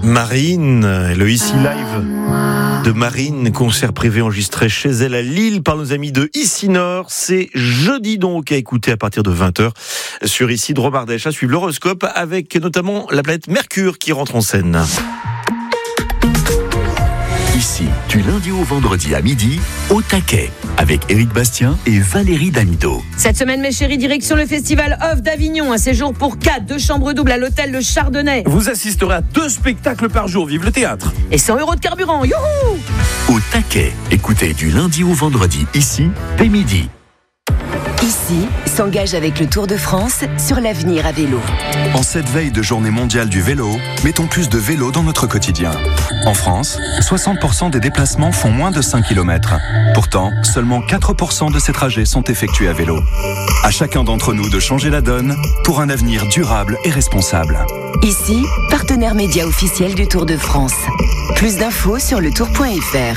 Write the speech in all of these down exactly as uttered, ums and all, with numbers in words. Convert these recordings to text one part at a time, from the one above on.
Marine, le Ici Live de Marine, concert privé enregistré chez elle à Lille par nos amis de Ici Nord. C'est jeudi donc à écouter à partir de vingt heures sur Ici Drôme Ardèche. À suivre l'horoscope avec notamment la planète Mercure qui rentre en scène. Ici, du lundi au vendredi à midi, au taquet, avec Éric Bastien et Valérie Damido. Cette semaine, mes chéris, direction le Festival Off d'Avignon. Un séjour pour quatre, deux chambres doubles à l'hôtel Le Chardonnay. Vous assisterez à deux spectacles par jour. Vive le théâtre. Et cent euros de carburant. Youhou! Au taquet, écoutez du lundi au vendredi, ici, dès midi. Ici, s'engage avec le Tour de France sur l'avenir à vélo. En cette veille de journée mondiale du vélo, mettons plus de vélo dans notre quotidien. En France, soixante pour cent des déplacements font moins de cinq kilomètres. Pourtant, seulement quatre pour cent de ces trajets sont effectués à vélo. À chacun d'entre nous de changer la donne pour un avenir durable et responsable. Ici, partenaire média officiel du Tour de France. Plus d'infos sur le tour point f r.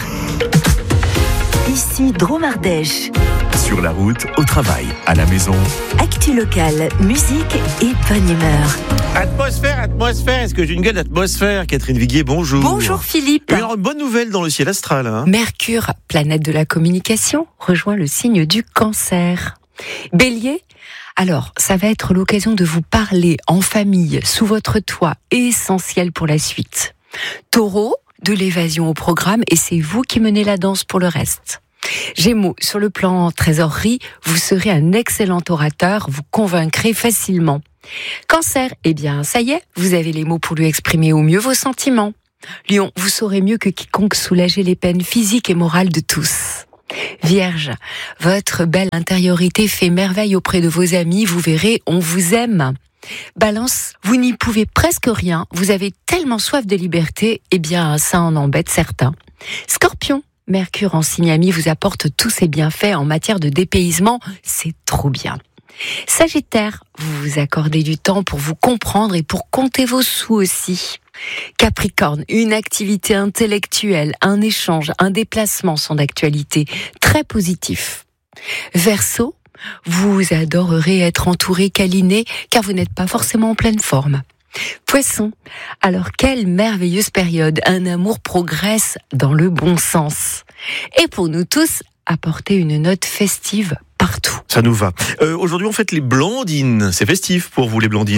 Ici, Drôme Ardèche. Sur la route, au travail, à la maison. Actu locale, musique et bonne humeur. Atmosphère, atmosphère, est-ce que j'ai une gueule d'atmosphère? Catherine Viguier, bonjour. Bonjour Philippe. Alors, une bonne nouvelle dans le ciel astral. Hein. Mercure, planète de la communication, rejoint le signe du Cancer. Bélier, alors ça va être l'occasion de vous parler en famille, sous votre toit, essentiel pour la suite. Taureau, de l'évasion au programme et c'est vous qui menez la danse pour le reste. Gémeaux, sur le plan trésorerie, vous serez un excellent orateur, vous convaincrez facilement. Cancer, eh bien, ça y est, vous avez les mots pour lui exprimer au mieux vos sentiments. Lion, vous saurez mieux que quiconque soulager les peines physiques et morales de tous. Vierge, votre belle intériorité fait merveille auprès de vos amis, vous verrez, on vous aime. Balance, vous n'y pouvez presque rien, vous avez tellement soif de liberté, eh bien, ça en embête certains. Scorpion, Mercure en signe ami vous apporte tous ses bienfaits en matière de dépaysement, c'est trop bien. Sagittaire, vous vous accordez du temps pour vous comprendre et pour compter vos sous aussi. Capricorne, une activité intellectuelle, un échange, un déplacement sont d'actualité, très positif. Verseau, vous adorerez être entouré, câliné, car vous n'êtes pas forcément en pleine forme. Poisson, alors quelle merveilleuse période, un amour progresse dans le bon sens. Et pour nous tous, apportez une note festive partout. Ça nous va. Euh, aujourd'hui, on fête les Blandines. C'est festif pour vous, les Blandines.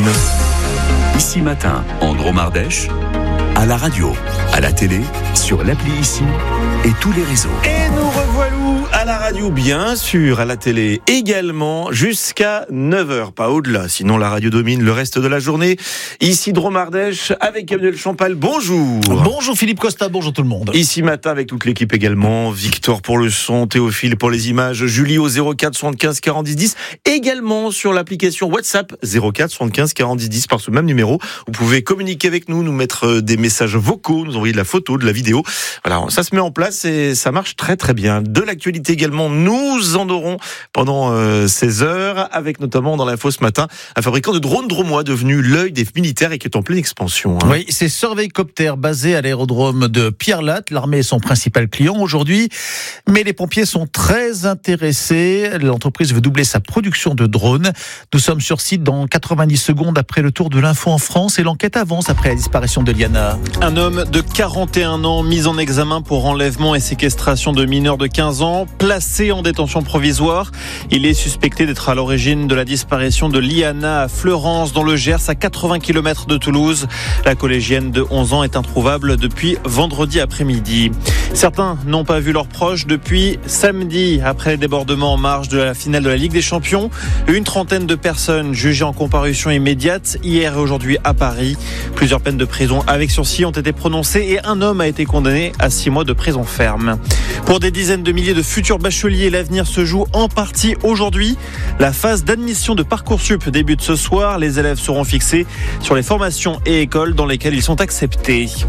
Ici matin, en Drôme Ardèche, à la radio, à la télé, sur l'appli Ici et tous les réseaux. Et nous revoilou à la radio, bien sûr, à la télé également, jusqu'à neuf heures, pas au-delà, sinon la radio domine le reste de la journée. Ici Drôme Ardèche avec Emmanuel Champal, bonjour. Bonjour Philippe Costa, bonjour tout le monde. Ici matin avec toute l'équipe également, Victor pour le son, Théophile pour les images, Julie au zéro quatre soixante-quinze quarante-dix dix, également sur l'application WhatsApp zéro quatre soixante-quinze quarante-dix dix par ce même numéro. Vous pouvez communiquer avec nous, nous mettre des messages vocaux, nous envoyer de la photo, de la vidéo. Voilà, ça se met en place et ça marche très très bien. De l'actualité également, nous en aurons pendant euh, seize heures, avec notamment dans l'info ce matin, un fabricant de drones dromois devenu l'œil des militaires et qui est en pleine expansion. Hein. Oui, c'est Surveillcopter basé à l'aérodrome de Pierre-Latte. L'armée est son principal client aujourd'hui, mais les pompiers sont très intéressés. L'entreprise veut doubler sa production de drones. Nous sommes sur site dans quatre-vingt-dix secondes après le tour de l'info en France et l'enquête avance après la disparition de Liana. Un homme de quarante et un ans mis en examen pour enlèvement et séquestration de mineurs de quinze ans, placé en détention provisoire. Il est suspecté d'être à l'origine de la disparition de Liana à Fleurance dans le Gers à quatre-vingts kilomètres de Toulouse. La collégienne de onze ans est introuvable depuis vendredi après-midi. Certains n'ont pas vu leurs proches depuis samedi après les débordements en marge de la finale de la Ligue des Champions. Une trentaine de personnes jugées en comparution immédiate hier et aujourd'hui à Paris. Plusieurs peines de prison avec sursis ont été prononcées et un homme a été condamné à six mois de prison ferme. Pour des dizaines de milliers de futurs bacheliers, l'avenir se joue en partie aujourd'hui. La phase d'admission de Parcoursup débute ce soir. Les élèves seront fixés sur les formations et écoles dans lesquelles ils sont acceptés.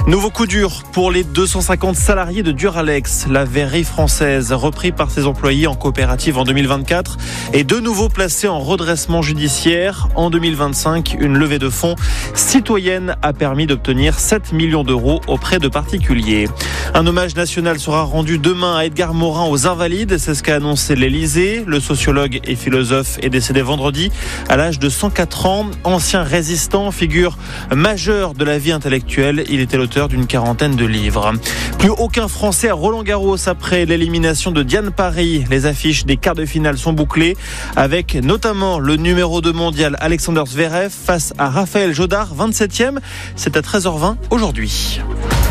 Nouveau coup dur pour les deux cent cinquante salariés de Duralex. La verrerie française, repris par ses employés en coopérative en deux mille vingt-quatre, est de nouveau placée en redressement judiciaire. En deux mille vingt-cinq, une levée de fonds citoyenne a permis d'obtenir sept millions d'euros auprès de particuliers. Un hommage national sera rendu demain à Edgar Morin aux Invalides. C'est ce qu'a annoncé l'Élysée. Le sociologue et philosophe est décédé vendredi à l'âge de cent quatre ans. Ancien résistant, figure majeure de la vie intellectuelle. Il était l'auteur d'une quarantaine de livres. Plus aucun Français à Roland-Garros après l'élimination de Diane Parry. Les affiches des quarts de finale sont bouclées avec notamment le numéro deux mondial Alexander Zverev face à Raphaël Jodard, vingt-septième. C'est à treize heures vingt aujourd'hui.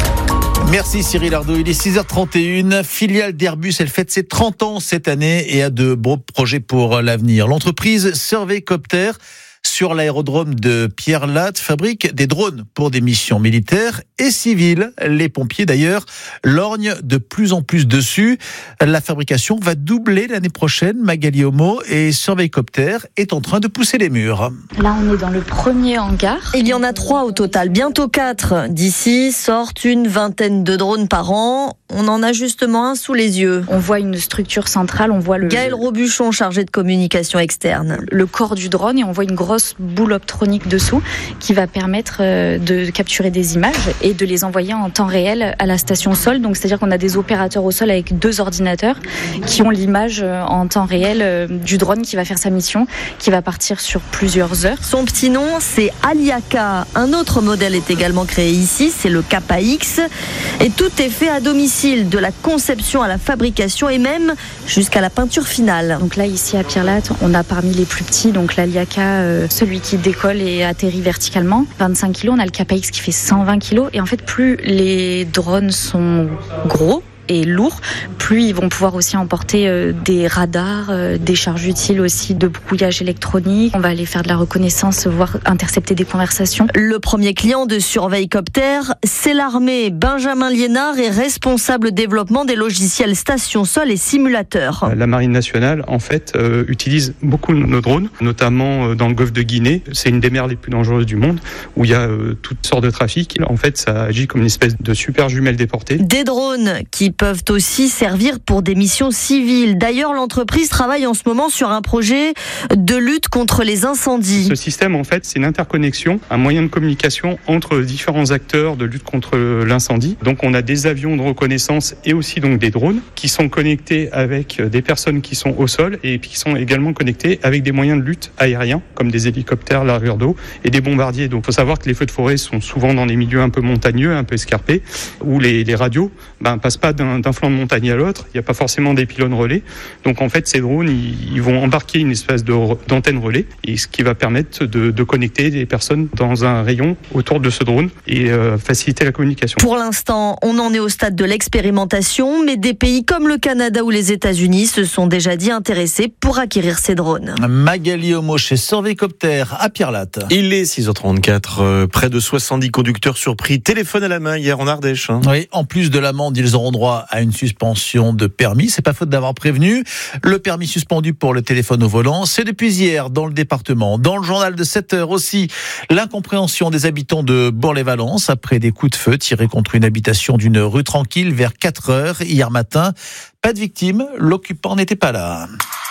Merci Cyril Ardo, il est six heures trente et une. Filiale d'Airbus, elle fête ses trente ans cette année et a de beaux projets pour l'avenir. L'entreprise Surveycopter, sur l'aérodrome de Pierre-Latte, fabrique des drones pour des missions militaires et civiles. Les pompiers d'ailleurs lorgnent de plus en plus dessus. La fabrication va doubler l'année prochaine, Magali Homo, et Surveycopter est en train de pousser les murs. Là, on est dans le premier hangar. Il y en a trois au total, bientôt quatre. D'ici sortent une vingtaine de drones par an. On en a justement un sous les yeux. On voit une structure centrale, on voit le... Gaël Robuchon, chargé de communication externe. Le corps du drone et on voit une grosse boule optronique dessous qui va permettre de capturer des images et de les envoyer en temps réel à la station sol. Donc c'est-à-dire qu'on a des opérateurs au sol avec deux ordinateurs qui ont l'image en temps réel du drone qui va faire sa mission, qui va partir sur plusieurs heures. Son petit nom, c'est Aliaka. Un autre modèle est également créé ici, c'est le K X. Et tout est fait à domicile, de la conception à la fabrication et même jusqu'à la peinture finale. Donc là, ici à Pierre-Latte, on a parmi les plus petits, donc l'Aliaka, euh, celui qui décolle et atterrit verticalement, vingt-cinq kilos. On a le K X qui fait cent vingt kilos. Et en fait, plus les drones sont gros et lourds, plus ils vont pouvoir aussi emporter euh, des radars, euh, des charges utiles aussi de brouillage électronique. On va aller faire de la reconnaissance, voire intercepter des conversations. Le premier client de Surveycopter, c'est l'armée. Benjamin Liénard est responsable développement des logiciels station sol et simulateurs. La Marine nationale, en fait, euh, utilise beaucoup nos drones, notamment euh, dans le golfe de Guinée. C'est une des mers les plus dangereuses du monde, où il y a euh, toutes sortes de trafic. En fait, ça agit comme une espèce de super jumelle déportée. Des drones qui peuvent aussi servir pour des missions civiles. D'ailleurs, l'entreprise travaille en ce moment sur un projet de lutte contre les incendies. Ce système, en fait, c'est une interconnexion, un moyen de communication entre différents acteurs de lutte contre l'incendie. Donc, on a des avions de reconnaissance et aussi donc des drones qui sont connectés avec des personnes qui sont au sol et qui sont également connectés avec des moyens de lutte aériens, comme des hélicoptères, largeur d'eau et des bombardiers. Donc, il faut savoir que les feux de forêt sont souvent dans des milieux un peu montagneux, un peu escarpés, où les, les radios ben, passent pas d'un d'un flanc de montagne à l'autre, il n'y a pas forcément des pylônes relais. Donc en fait, ces drones, ils, ils vont embarquer une espèce de, d'antenne relais, et ce qui va permettre de, de connecter des personnes dans un rayon autour de ce drone et euh, faciliter la communication. Pour l'instant, on en est au stade de l'expérimentation, mais des pays comme le Canada ou les États-Unis se sont déjà dit intéressés pour acquérir ces drones. Magali Homo chez Surveycopter à Pierre-Latte. Il est six heures trente-quatre, euh, près de soixante-dix conducteurs surpris, téléphone à la main hier en Ardèche. Hein. Oui, en plus de l'amende, ils auront droit à une suspension de permis. C'est pas faute d'avoir prévenu. Le permis suspendu pour le téléphone au volant, c'est depuis hier dans le département. Dans le journal de sept heures aussi, l'incompréhension des habitants de Bourg-les-Valences après des coups de feu tirés contre une habitation d'une rue tranquille vers quatre heures hier matin. Pas de victime, l'occupant n'était pas là.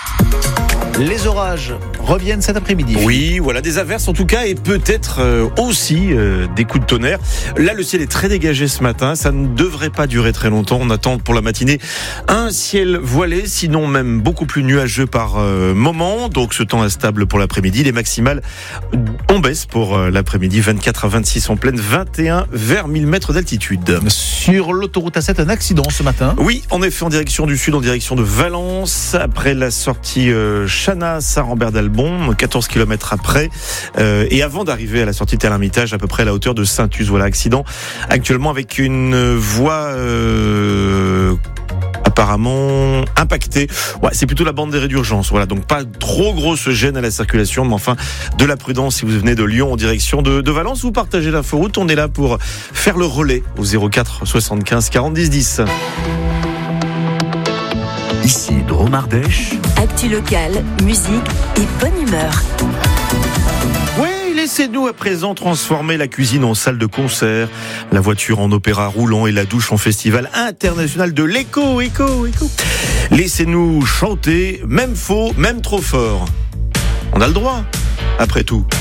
Les orages reviennent cet après-midi. Oui, voilà, des averses en tout cas et peut-être euh, aussi euh, des coups de tonnerre. Là, le ciel est très dégagé ce matin. Ça ne devrait pas durer très longtemps. On attend pour la matinée un ciel voilé, sinon même beaucoup plus nuageux par euh, moment. Donc ce temps instable pour l'après-midi. Les maximales, on baisse pour euh, l'après-midi. vingt-quatre à vingt-six en pleine, vingt et un vers mille mètres d'altitude. Sur l'autoroute A sept, un accident ce matin. Oui, en effet, en direction du sud, en direction de Valence. Après la sortie euh, Chana, Saint-Rambert d'Albon, quatorze kilomètres après, euh, et avant d'arriver à la sortie de Tel-Hermitage, à peu près à la hauteur de Saint-Us. Voilà, accident actuellement avec une voie euh, apparemment impactée. Ouais, c'est plutôt la bande d'arrêt d'urgence. Voilà, donc pas trop grosse gêne à la circulation, mais enfin de la prudence si vous venez de Lyon en direction de, de Valence. Vous partagez l'inforoute, on est là pour faire le relais au zéro quatre soixante-quinze quarante dix dix. Ici Drôme Ardèche. Actu locale, musique et bonne humeur. Oui, il est Laissez-nous à présent transformer la cuisine en salle de concert, la voiture en opéra roulant et la douche en festival international de l'écho, écho, écho. Laissez-nous chanter, même faux, même trop fort. On a le droit, après tout.